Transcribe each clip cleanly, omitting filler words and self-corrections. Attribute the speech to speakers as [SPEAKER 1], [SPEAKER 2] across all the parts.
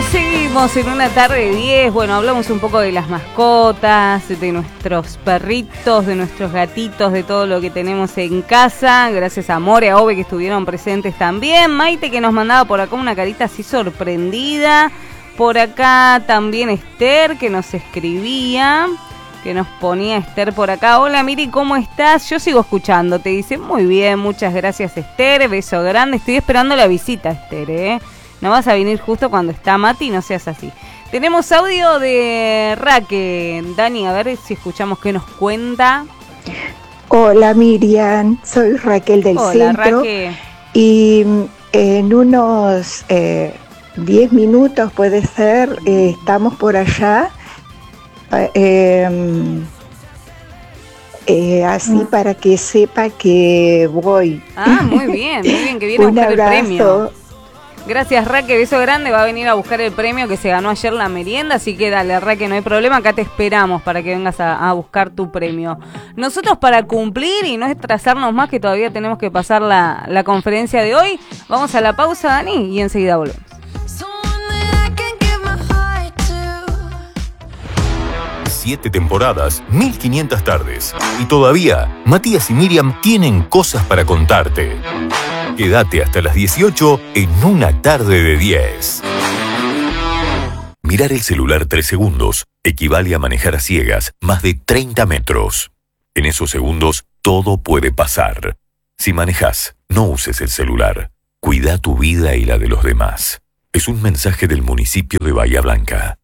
[SPEAKER 1] Seguimos en una tarde de 10. Bueno, hablamos un poco de las mascotas, de nuestros perritos, de nuestros gatitos, de todo lo que tenemos en casa. Gracias a More, a Ove, que estuvieron presentes también. Maite, que nos mandaba por acá una carita así sorprendida. Por acá también Esther, que nos escribía, que nos ponía Esther por acá. Hola Miri, ¿cómo estás? Yo sigo escuchándote. Dice, muy bien, muchas gracias Esther. Beso grande. Estoy esperando la visita, Esther, No vas a venir justo cuando está Mati, no seas así. Tenemos audio de Raque. Dani, a ver si escuchamos qué nos cuenta.
[SPEAKER 2] Hola Miriam, soy Raquel del Centro.
[SPEAKER 1] Raque.
[SPEAKER 2] Y en unos 10 minutos puede ser, estamos por allá. Así para que sepa que voy.
[SPEAKER 1] Ah, muy bien, que viene a buscar el premio. Gracias Raque, beso grande, va a venir a buscar el premio que se ganó ayer la merienda, así que dale Raque, no hay problema, acá te esperamos para que vengas a buscar tu premio. Nosotros para cumplir y no estrasarnos más, que todavía tenemos que pasar la conferencia de hoy, vamos a la pausa, Dani, y enseguida volvemos.
[SPEAKER 3] 7 temporadas, 1500 tardes. Y todavía, Matías y Miriam tienen cosas para contarte. Quédate hasta las 18 en Una Tarde de 10. Mirar el celular 3 segundos equivale a manejar a ciegas más de 30 metros. En esos segundos, todo puede pasar. Si manejas, no uses el celular. Cuida tu vida y la de los demás. Es un mensaje del municipio de Bahía Blanca.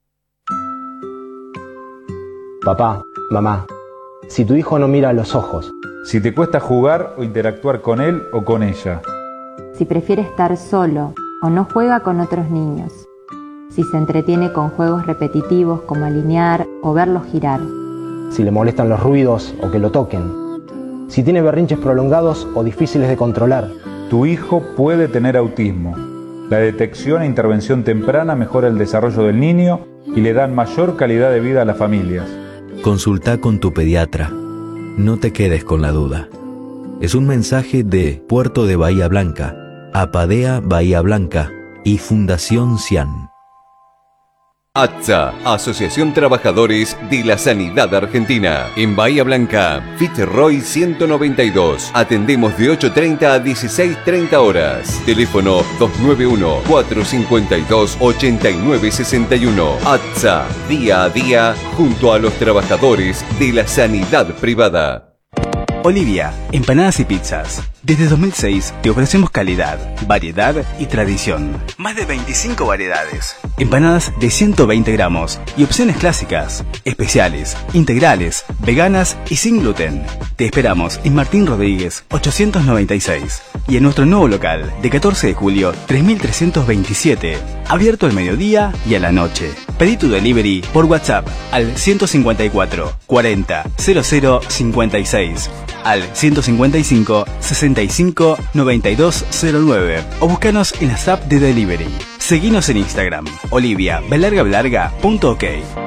[SPEAKER 4] Papá, mamá, si tu hijo no mira a los ojos,
[SPEAKER 5] si te cuesta jugar o interactuar con él o con ella,
[SPEAKER 6] si prefiere estar solo o no juega con otros niños, si se entretiene con juegos repetitivos como alinear o verlos girar,
[SPEAKER 4] si le molestan los ruidos o que lo toquen, si tiene berrinches prolongados o difíciles de controlar,
[SPEAKER 5] tu hijo puede tener autismo. La detección e intervención temprana mejora el desarrollo del niño y le dan mayor calidad de vida a las familias.
[SPEAKER 7] Consulta con tu pediatra. No te quedes con la duda. Es un mensaje de Puerto de Bahía Blanca, Apadea Bahía Blanca y Fundación CIAN.
[SPEAKER 8] ATSA, Asociación Trabajadores de la Sanidad Argentina. En Bahía Blanca, Fitzroy 192. Atendemos de 8:30 a 16:30 horas. Teléfono 291-452-8961. ATSA, día a día, junto a los trabajadores de la sanidad privada.
[SPEAKER 9] Olivia, empanadas y pizzas. Desde 2006 te ofrecemos calidad, variedad y tradición. Más de 25 variedades. Empanadas de 120 gramos y opciones clásicas, especiales, integrales, veganas y sin gluten. Te esperamos en Martín Rodríguez 896 y en nuestro nuevo local de 14 de julio 3327, abierto al mediodía y a la noche. Pedí tu delivery por WhatsApp al 154 40 00 56, al 155 65 9209 o búscanos en las apps de delivery. Seguinos en Instagram, oliviabelargablarga.ok.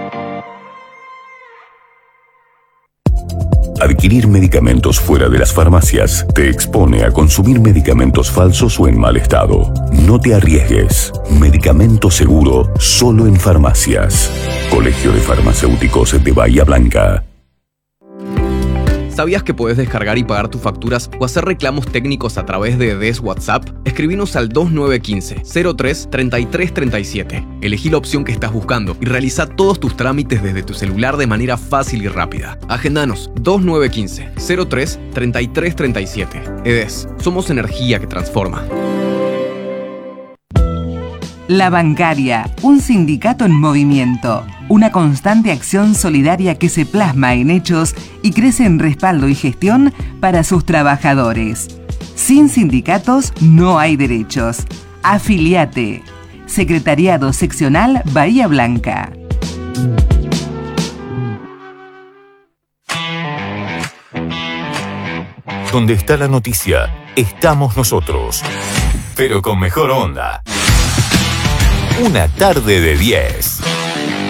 [SPEAKER 3] Adquirir medicamentos fuera de las farmacias te expone a consumir medicamentos falsos o en mal estado. No te arriesgues. Medicamento seguro solo en farmacias. Colegio de Farmacéuticos de Bahía Blanca.
[SPEAKER 10] ¿Sabías que puedes descargar y pagar tus facturas o hacer reclamos técnicos a través de DES WhatsApp? Escribinos al 2915-03-3337. Elegí la opción que estás buscando y realiza todos tus trámites desde tu celular de manera fácil y rápida. Agendanos 2915-03-3337. EDES, somos energía que transforma.
[SPEAKER 11] La Bancaria, un sindicato en movimiento, una constante acción solidaria que se plasma en hechos y crece en respaldo y gestión para sus trabajadores. Sin sindicatos no hay derechos. Afiliate. Secretariado Seccional Bahía Blanca.
[SPEAKER 3] Donde está la noticia, estamos nosotros. Pero con mejor onda. Una tarde de 10.